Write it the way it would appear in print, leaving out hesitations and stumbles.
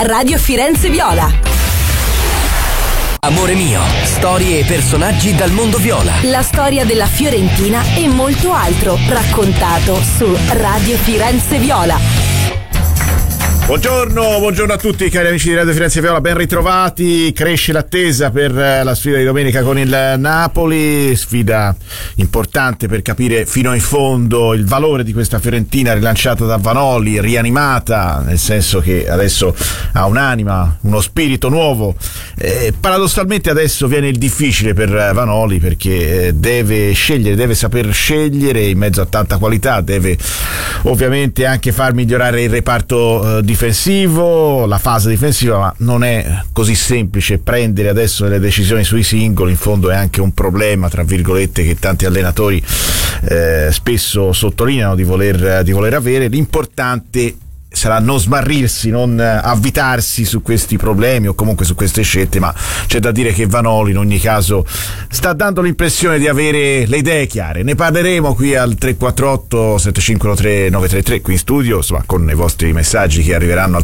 Radio Firenze Viola. Amore mio, storie e personaggi dal mondo viola. La storia della Fiorentina e molto altro, raccontato su Radio Firenze Viola. Buongiorno a tutti cari amici di Radio Firenze Viola, ben ritrovati. Cresce l'attesa per la sfida di domenica con il Napoli, sfida importante per capire fino in fondo il valore di questa Fiorentina rilanciata da Vanoli, rianimata, nel senso che adesso ha un'anima, uno spirito nuovo. Paradossalmente adesso viene il difficile per Vanoli, perché deve scegliere, deve saper scegliere in mezzo a tanta qualità, deve ovviamente anche far migliorare il reparto difensivo, la fase difensiva, ma non è così semplice prendere adesso delle decisioni sui singoli. In fondo è anche un problema, tra virgolette, che tanti allenatori spesso sottolineano di voler avere. L'importante sarà non smarrirsi, non avvitarsi su questi problemi o comunque su queste scelte, ma c'è da dire che Vanoli in ogni caso sta dando l'impressione di avere le idee chiare. Ne parleremo qui al 348 7513 933 qui in studio, insomma, con i vostri messaggi che arriveranno al